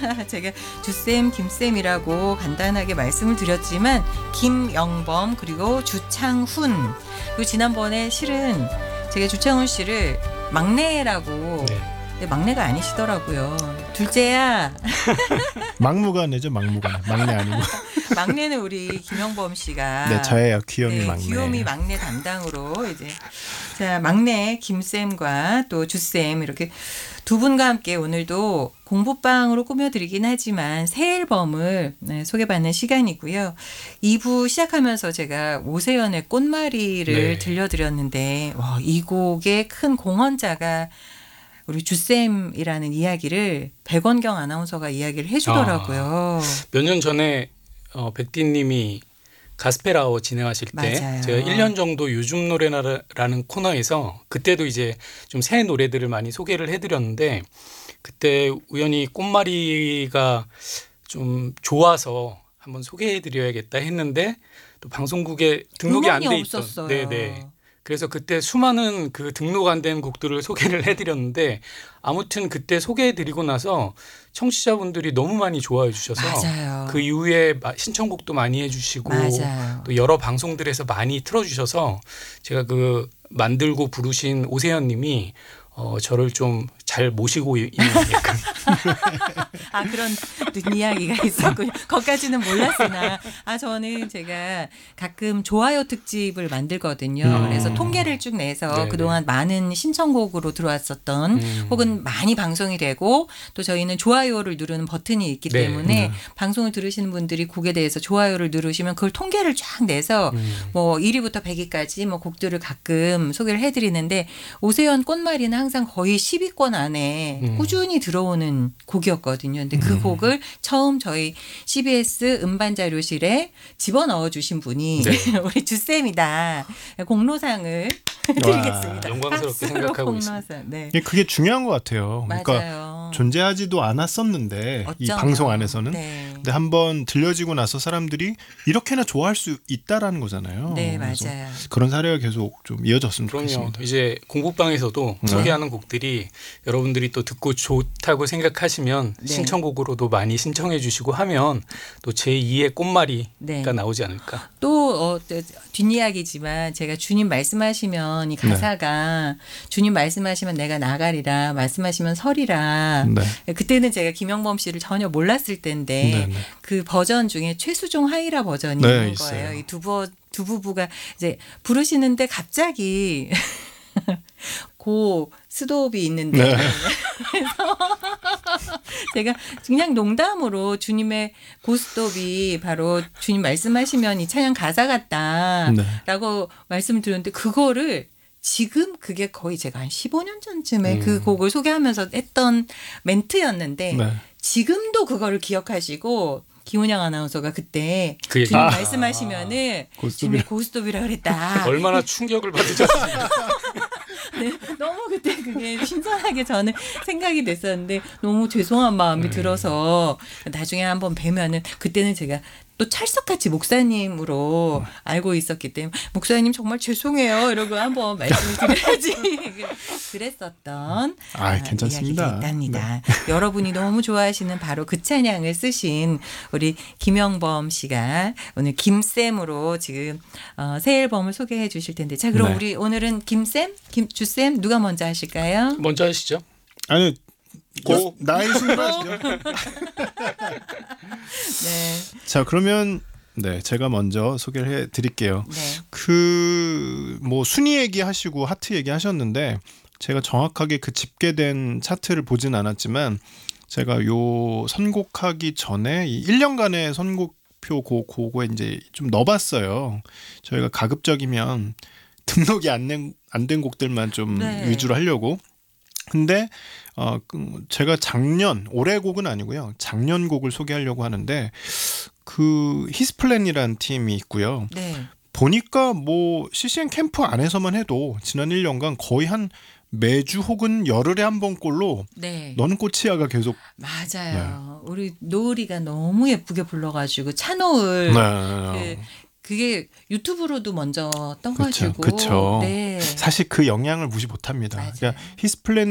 제가 주쌤, 김쌤이라고 간단하게 말씀을 드렸지만 김영범 그리고 주창훈 그리고 지난번에 실은 제가 주창훈 씨를 막내라고 네. 근데 막내가 아니시더라고요. 둘째야. 막무가내죠, 막무가내. 막내 아니고. 막내는 우리 김영범 씨가. 네, 저예요. 귀요미 네, 막내. 귀요미 막내 담당으로 이제 자 막내 김쌤과 또 주쌤 이렇게 두 분과 함께 오늘도 공부방으로 꾸며드리긴 하지만 새 앨범을 소개받는 시간이고요. 2부 시작하면서 제가 오세연의 꽃마리를 네. 들려드렸는데 와, 이 곡의 큰 공헌자가 우리 주쌤이라는 이야기를 백원경 아나운서가 이야기를 해주더라고요. 몇 년 전에 백디님이 가스펠아워 진행하실 때 맞아요. 제가 1년 정도 요즘 노래라는 코너에서 그때도 이제 좀 새 노래들을 많이 소개를 해드렸는데 그때 우연히 꽃마리가 좀 좋아서 한번 소개해드려야겠다 했는데 또 방송국에 등록이 안 돼 있던. 없었어요. 네네. 그래서 그때 수많은 그 등록 안 된 곡들을 소개를 해드렸는데 아무튼 그때 소개해드리고 나서 청취자분들이 너무 많이 좋아해 주셔서 맞아요. 그 이후에 신청곡도 많이 해주시고 맞아요. 또 여러 방송들에서 많이 틀어주셔서 제가 그 만들고 부르신 오세연 님이 저를 좀 잘 모시고 있는 약간 아 그런 이야기가 있었군요. 거기까지는 몰랐으나 저는 제가 가끔 좋아요 특집을 만들거든요. 그래서 통계를 쭉 내서 네네. 그동안 많은 신청곡으로 들어왔었던 혹은 많이 방송이 되고 또 저희는 좋아요를 누르는 버튼이 있기 네. 때문에 방송을 들으시는 분들이 곡에 대해서 좋아요를 누르시면 그걸 통계를 쫙 내서 뭐 1위부터 100위까지 뭐 곡들을 가끔 소개를 해드리는데 오세연 꽃마리는 항상 거의 10위권 안에 꾸준히 들어오는 곡이었거든요. 근데 그 곡을 처음 저희 CBS 음반자료실에 집어넣어 주신 분이 네. 우리 주쌤이다. 공로상을 드리겠습니다. 영광스럽게 박수로 생각하고 공로상. 있습니다. 네. 그게 중요한 것 같아요. 그러니까 맞아요. 존재하지도 않았었는데 이 어쩌면. 방송 안에서는 네. 근데 한번 들려지고 나서 사람들이 이렇게나 좋아할 수 있다라는 거잖아요. 네, 그래서 맞아요. 그런 사례가 계속 좀 이어졌으면 그럼요. 좋겠습니다. 이제 공부방에서도 소개하는 곡들이 여러분들이 또 듣고 좋다고 생각하시면 네. 신청곡으로도 많이 신청해 주시고 하면 또 제2의 꽃마리가 네. 나오지 않을까. 또 뒷이야기지만 제가 주님 말씀하시면 이 가사가 주님 말씀하시면 내가 나가리라 말씀하시면 서리라 네. 그때는 제가 김영범 씨를 전혀 몰랐을 때인데 네, 네. 그 버전 중에 최수종 하이라 버전이 네, 있는 있어요. 거예요. 이 두 부부가 이제 부르시는데 갑자기 고 스톱이 있는데 네. 그래서 제가 그냥 농담으로 주님의 고스톱이 바로 주님 말씀하시면 이 찬양 가사 같다라고 말씀을 드렸는데 그거를 지금 그게 거의 제가 한 15년 전쯤에 그 곡을 소개하면서 했던 멘트였는데 네. 지금도 그거를 기억하시고 김은영 아나운서가 그때 그 얘기. 주님 말씀하시면은 주님의 고스톱이라. 고스톱이라 그랬다. 얼마나 충격을 받으셨습니까? 네, 너무 그때 그게 신선하게 저는 생각이 됐었는데 너무 죄송한 마음이 들어서 나중에 한번 뵈면은 그때는 제가 또 찰석같이 목사님으로 알고 있었기 때문에 목사님 정말 죄송해요 이러고 한번 말씀을 드려야지 그랬었던 괜찮습니다. 이야기가 있답니다. 여러분이 너무 좋아하시는 바로 그 찬양을 쓰신 우리 김영범 씨가 오늘 김쌤으로 지금 새 앨범을 소개해 주실 텐데 자 그럼 네. 우리 오늘은 김쌤, 주쌤 누가 먼저 하실까요? 먼저 하시죠. 아니 고. 나이 순서하시죠. 네. 자 그러면 네 제가 먼저 소개를 해드릴게요. 네. 그 뭐 순위 얘기하시고 하트 얘기하셨는데 제가 정확하게 그 집계된 차트를 보진 않았지만 제가 요 선곡하기 전에 이 1년간의 선곡표 그거에 이제 좀 넣어봤어요. 저희가 가급적이면 등록이 안 된 곡들만 좀 네. 위주로 하려고. 근데 제가 올해 곡은 아니고요. 작년 곡을 소개하려고 하는데 그 히스플랜이라는 팀이 있고요. 네. 보니까 뭐 CCM 캠프 안에서만 해도 지난 1년간 거의 한 매주 혹은 열흘에 한 번꼴로 네. 너는 꽃이야가 계속 맞아요. 우리 노을이가 너무 예쁘게 불러가지고 찬호을 그게 유튜브로도 먼저 떠가지고 그쵸. 네. 사실 그 영향을 무시 못합니다. 맞아요. 그러니까 히스플랜